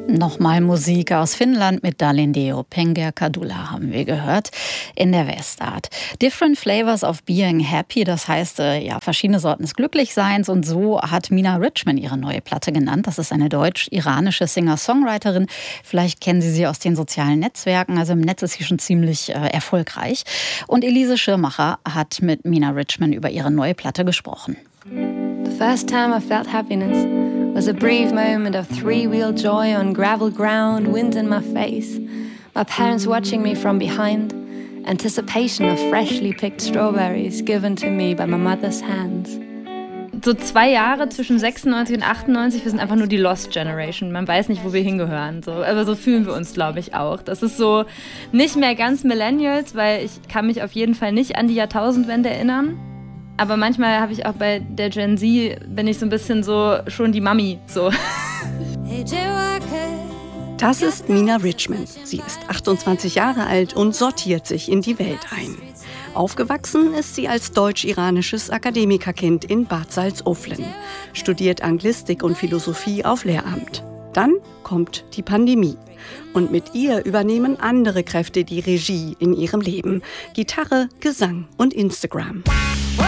Nochmal Musik aus Finnland mit Dalindeo. Pengar Kadula haben wir gehört in der Westart. Different flavors of being happy, das heißt verschiedene Sorten des Glücklichseins. Und so hat Mina Richman ihre neue Platte genannt. Das ist eine deutsch-iranische Singer-Songwriterin. Vielleicht kennen Sie sie aus den sozialen Netzwerken. Also im Netz ist sie schon ziemlich erfolgreich. Und Elise Schirmacher hat mit Mina Richman über ihre neue Platte gesprochen. The first time I felt happiness was a brief moment of three-wheel joy on gravel ground, wind in my face, my parents watching me from behind, anticipation of freshly picked strawberries given to me by my mother's hands. So 2 Jahre zwischen 96 und 98, wir sind einfach nur die Lost Generation. Man weiß nicht, wo wir hingehören. Aber so fühlen wir uns, glaube ich, auch. Das ist so nicht mehr ganz Millennials, weil ich kann mich auf jeden Fall nicht an die Jahrtausendwende erinnern. Aber manchmal habe ich auch bei der Gen Z, bin ich so ein bisschen so schon die Mami. So. Das ist Mina Richman. Sie ist 28 Jahre alt und sortiert sich in die Welt ein. Aufgewachsen ist sie als deutsch-iranisches Akademikerkind in Bad Salzuflen, studiert Anglistik und Philosophie auf Lehramt. Dann kommt die Pandemie. Und mit ihr übernehmen andere Kräfte die Regie in ihrem Leben. Gitarre, Gesang und Instagram.